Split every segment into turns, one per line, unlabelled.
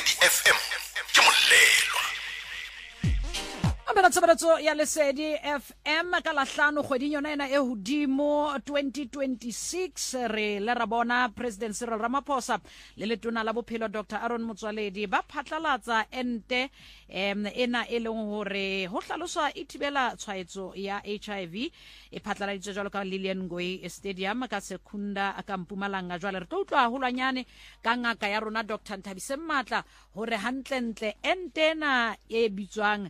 Lesedi FM ke molelwa.
Tshebetso ya Lesedi FM ka lahlano kgweding yona ena e hodimo 2026 re le ra bona President Cyril Ramaphosa le letona la bophelo Dr. Aaron Motsoaledi ba phatlalatsa ente ena e leng hore ho hlaloswa e thibela tshwaetso ya HIV e phatlaladitswe jwalo ka Lilian Ngoyi Stadium ka Sekunda ka Mpumalanga. Jwale re tlo utlwa haholwanyane ka ngaka ya rona Dr. Nthabise Matla hore hantlentle ente ena e bitswang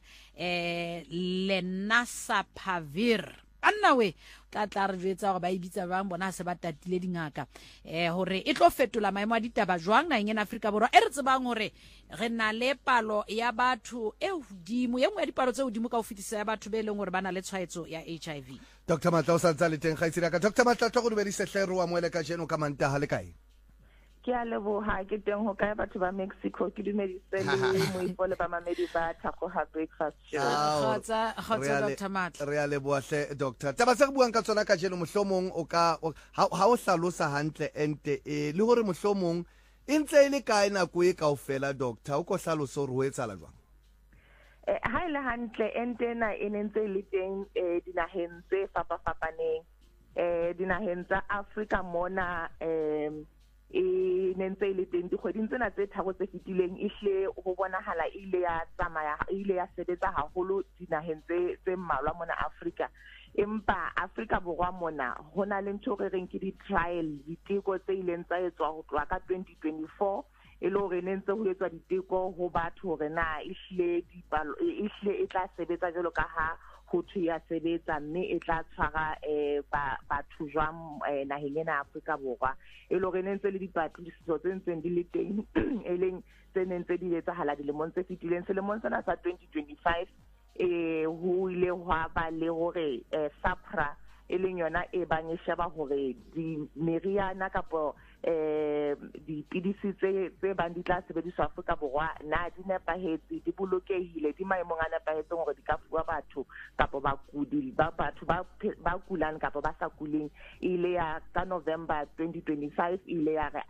Lenacapavir annawe ka tla re jwetsa gore ba ibitsa bang bona se ba tatile dingaka hore e tlo fetola maemo a ditaba jwang na eng Afrika Borwa e re tsebang hore re na le palo ya batho e hodimo ye nngwe ya dipalo tse hodimo ka ho fetisa ya batho be leng hore ba na le tshwaetso ya HIV.
Dr. Matla o sa ntse le teng ga itsira ka Dr. Matla tlo go dumedisa hlero wa moele ka jeno ka Mantaha le kae
ke a leboha ke teng ho kae batho ba Mexico ke dumedise le moipole ba mamedi ba Thako ha breakfast show.
Kgotsa Dr. Matla
re a leboha hle Dr. Taba se re buang ka tsona ka jeno mohlomong o ka ha o hlalosa hantle ente le hore mohlomong e ntse ile kae nako e kaofela Dr. o ko hlalosa hore ho etsala jwang.
Ha ile hantle ente na e ntse le teng dinaheng tse fapafapaneng dinaheng tsa Africa mona e nentse ile teng dikgweding tsena tse tharo tse fetileng ihle ho bonahala ile ya tsamaya ile ya sebetsa haholo dinaheng tse mmalwa mona Africa empa Africa Borwa mona hona le ntho re reng ke di-trial diteko tse ileng tsa etswa ho tloha ka 2024 e le hore nentse ho etswa diteko ho batho hore na ihle e tla sebetsa jalo ka ha ho thwe ya sebetsa mme e tla tshwara batho jwang naheng ena Afrika Borwa e le hore nentse le dipatlisiso tse ntseng di le teng e leng tse nentse di etsahala dilemong tse fetileng selemong sena sa 2025 ho ile hwa ba le hore SAPRA e leng yona e bang e sheba hore di meriana kapo dipidisi tse bang di tla sebediswa Afrika Borwa na di nepahetse di bolokehile di maemong a nepahetseng hore di ka fuwa batho kapo bakudi ba batho ba kulang kapo ba sa kuleng ile ya ka November 2025 ile ya re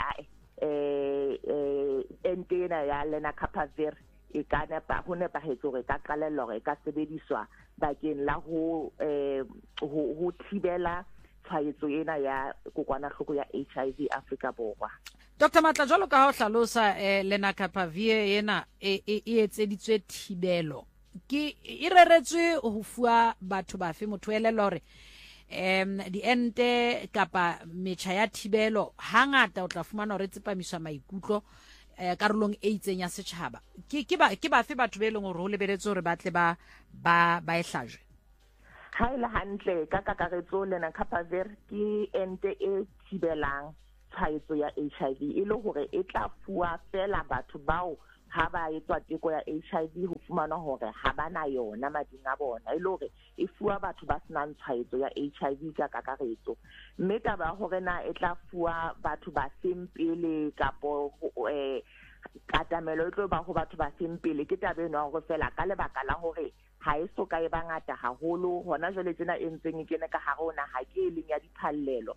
entena ya Lenacapavir e ka nepa ho nepahetse hore ka qalella hore ka sebediswa bakeng la ho thibela tshwaetso ena ya kokwanahloko ya HIV Afrika Borwa.
Dr. Matla jwalo ka ha o hlalosa Lenacapavir ena e etseditswe thibelo ke e reretswe ho fuwa batho ba fe motho elelo hore di ente kapa metjha ya thibelo hangata o tla fumana hore tsepamiswa maikutlo karolong e itseng ya setjhaba ke ba fe batho be leng hore ho lebeletse hore ba tle ba e hlajwe.
Ha ile hantle ka kakaretso Lenacapavir ke ente e thibelang tshwaetso ya HIV e le hore e tla fuwa fela batho bao ha ba etswa teko ya HIV ho fumana hore ha bana yona mading a bona e le hore e fuwa batho ba senang tshwaetso ya HIV ka kakaretso mme taba hore na e tla fuwa batho ba sempele kapo katamelo e tlo ba ho batho ba sempele ke tabe eno hore fela ka lebaka la hore ha e so ka e bangata haholo hona jwale tsena e ntseng e kene ka harona ha ke leng ya diphallelo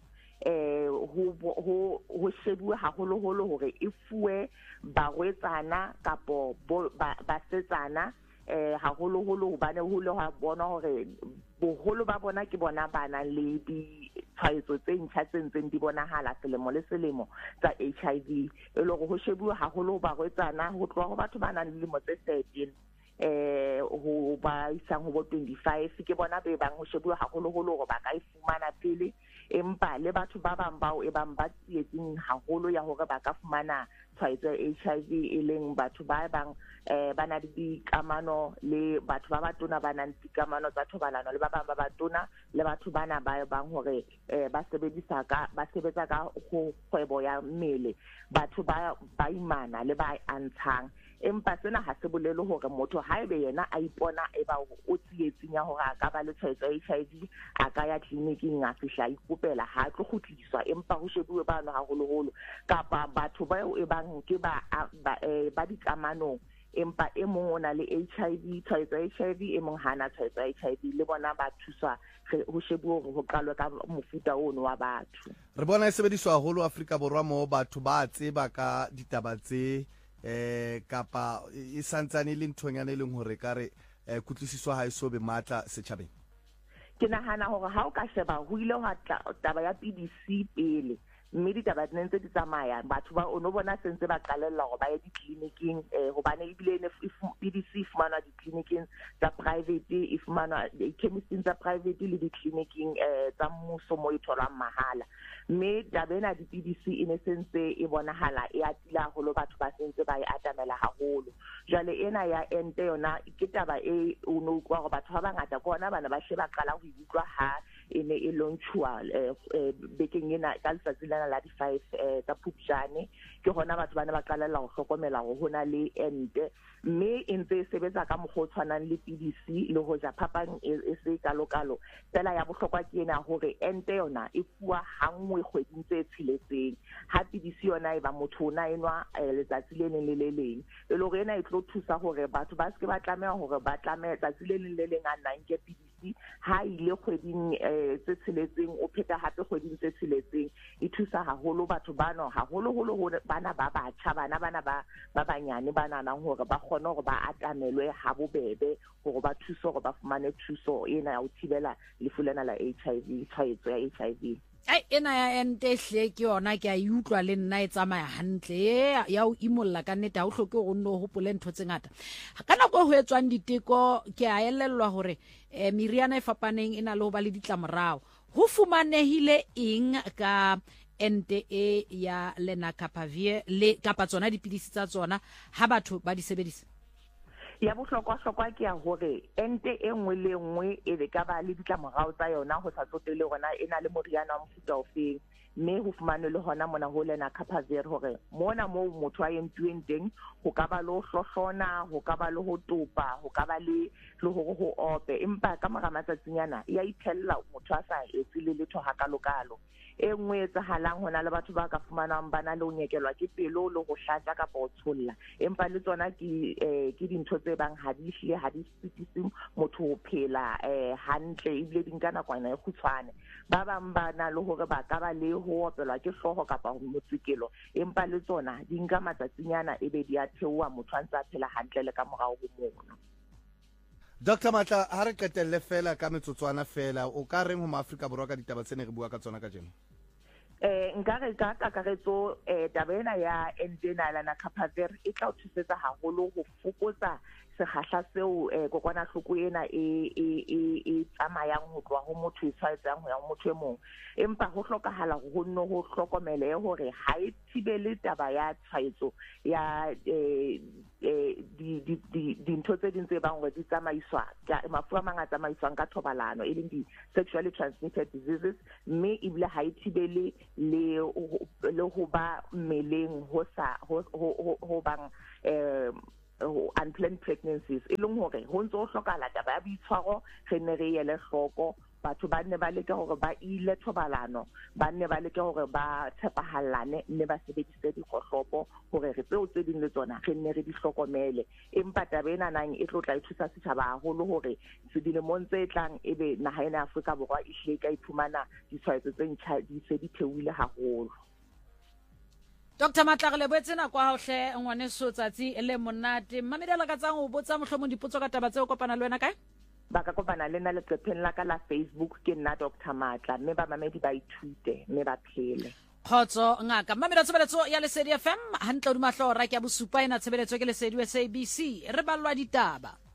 ho shebuwe haholo hore e fuwe barwetsana kapo basetsana haholo hobane ho le ha bona hore boholo ba bona ke bona bana le ditshwaetso tse ntjha tse ntseng di bonahala selemo le selemo tsa HIV e le hore ho shebuwe haholo barwetsana ho tloha ho batho ba nang le dilemo tse 13 ho ba isang ho bo 25 ke bona be bang ho shebuwe haholo hore ba ka ifumana pele empa le batho ba bang bao e bang ba tsietseng haholo ya hore ba ka fumana tshwaetso ya HIV e leng batho ba bang ba na le dikamano le batho ba batona ba nang dikamano tsa thobalano le ba bang ba batona le batho bana ba bang hore ba sebetsa ka kgwebo ya mmele batho ba imana le ba antshang empa sena ha se bolele hore motho ha ebe yena a ipona e ba o tsietsing ya hore a ka ba le tshwaetso ya HIV a ka ya tleliniking a fihla ikopela ha tlo khutliswa empa ho shebuwe bana haholo kapa batho ba e bang ke ba dikamano empa e mong o na le HIV tshwaetso ya HIV e mong hana tshwaetso ya HIV le bona ba thuswa ho shebuwe hore ho qalwe ka mofuta ono wa batho.
Re bona e sebediswa haholo Afrika Borwa mo batho ba tseba ka ditaba tse kapa e santsane le nthonyane leng hore kare kutlwisiso ha iso be matla setjhabeng?
Ke nahana hore ha o ka sheba ho ile ha taba ya PDC pele mme ditaba di ntse di tsamaya batho ba ono bona sentse ba qalella hore ba ye ditleliniking hobane ebile ne PDC fumana ditleliniking tsa private ifumana chemistry tsa private le ditleliniking tsa mmuso mo itholang mahala mme tabena di PDC ine sentse e bonahala e atila holo batho ba sentse ba e atamela haholo jale ena ya ente yona ke taba e ono kwa go batho ba bangata kona bana ba sheba qala ho iutlwa ha ene e launchwa bekeng ena ka letsatsi la di 5 tsa Phupjane ke hona batho bana ba qalella ho hlokomela ho hona le ente mme entse sebetsa ka mogho tshwanang le PDC le ho ja phapang e se kalokalo tsela ya bohlokwa ke ena hore ente yona e fuwa hangwe kgweding tse tshiletseng ha PDC yona e ba motho na enwa letsatsi le leng le le leng e lo rena e tlo thusa hore batho ba se ba tlameha hore ba tlameha tsatsi le leng le leng a nna nke PDC ha ile kgweding tse tshiletseng o pheta hape kgweding tse tshiletseng e thusa haholo batho bana haholo bana ba batjha bana ba banyane bana nang hore ba kgone hore ba atamelwe ha bobebe hore ba thuso hore ba fumane thuso ena ya ho thibela lefu lena la HIV tshwaetso ya HIV.
Ena ya ente hle ke yona ke a utlwa le nna e tsamaya hantle ya o imolla ka nnete ha o hloke go nno hopole ntho tse ngata kana go etswang diteko ke a elellwa hore miriana e fapaneng ena le ho ba le ditlamorao ho fumanehile eng ka ente e ya lenacapavir le kapa tsona dipidisi tsa tsona ha batho ba di sebedisa?
Ya bohlokwa ke ya hore ente e nngwe le nngwe e be ka ba le ditlamorao tsa yona ho sa tsotele rona ena le moriana wa mofuta ofeng mme ho fumane le hona mona ho lenacapavir hore mona mo motho a entueng teng ho ka ba le ho hlohlona ho ka ba le ho topa ho ka ba le hore ho ope empa ka mora matsatsinyana ya ithella motho a sa etse le letho ha kalokalo e nngwe etsahalang hona le batho ba ka fumanang bana le ho nyekelwa ke pelo le ho hlatsa ka ho tsholla empa le tsona ke dintho tse bang ha di hle ha di sitise motho ho phela hantle ibile di nka nakwana e khutshwane ba bang bana le hore ba ka ba le ho opelwa ke hloho kapa motsikelo empa le tsona di nka matsatsinyana ebe di a theoha motho a ntse a phela hantle le ka morao ho mono.
Dr. Matla ha re qetelle fela ka metsotswana fela o ka reng ho maAfrika Borwa ka ditaba tsene re bua ka tsona ka jeno?
Nkare ka kakaretso taba ena ya entena la lenacapavir e tla o thusetsa haholo ho fokotsa sekgahla seo kokwanahloko ena e tsamayang ho tloha ho motho e tshwaetsang ho ya ho motho e mong empa ho hlokahala ho nno ho hlokomele hore ha e thibele taba ya tshwaetso ya dintho tse ding tse bang hore di tsamaiswa mafu a mangata tsamaiswang ka thobalano e leng di-sexually transmitted diseases mme ebile ha e thibele le ho ba mmeleng ho bang unplanned pregnancies e leng hore ho ntse ho hlokahala taba ya boitshwaro re ne re ele hloko batho ba ne ba leka hore ba ile thobalano ba ne ba leka hore ba tshepahallane mme ba sebedise dikgohlopo hore re tseo tse ding le tsona re ne re di hlokomele empa taba ena nang e tlo tla e thusa setjhaba haholo hore dilemong tse tlang ebe naha ena ya Afrika Borwa e hle ka iphumana ditshwaetso tse ntjha di se di theohile haholo.
Dr. Matla re lebetse na kwa hohle ngwane so tsatsi le monate mamedela ka tsang o botsa mohlomong dipotso ka taba tse o kopana le wena kae
ba ka kopana le nna le tlepeng la ka la Facebook ke nna Dr. Matla mme ba mamedi ba ithute mme ba phele
khotso ngaka mamela tshebeletso ya Lesedi FM hantle o di mahlo ra ke ya bosupa ena tshebeletso ke Lesedi SABC re balwa ditaba